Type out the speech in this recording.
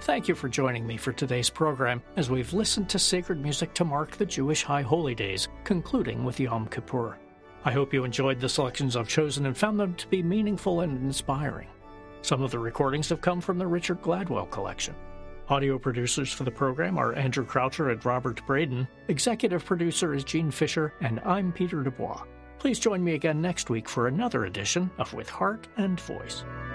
Thank you for joining me for today's program as we've listened to sacred music to mark the Jewish High Holy Days, concluding with Yom Kippur. I hope you enjoyed the selections I've chosen and found them to be meaningful and inspiring. Some of the recordings have come from the Richard Gladwell collection. Audio producers for the program are Andrew Croucher and Robert Braden. Executive producer is Gene Fisher, and I'm Peter Dubois. Please join me again next week for another edition of With Heart and Voice.